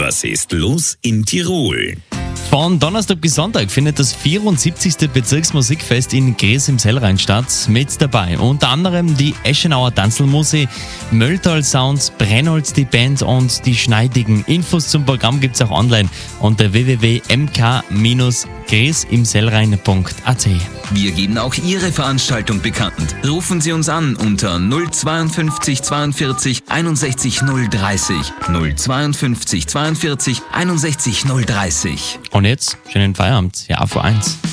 Was ist los in Tirol? Von Donnerstag bis Sonntag findet das 74. Bezirksmusikfest in Gries im Sellrhein statt. Mit dabei unter anderem die Eschenauer Tanzelmusik, Mölltal Sounds, Brennholz die Band und die Schneidigen. Infos zum Programm gibt's auch online unter www.mk-griesimsellrhein.at. Wir geben auch Ihre Veranstaltung bekannt. Rufen Sie uns an unter 052 42 61 030. 052 42 61 030. Und jetzt schönen Feierabend, ja, vor 1.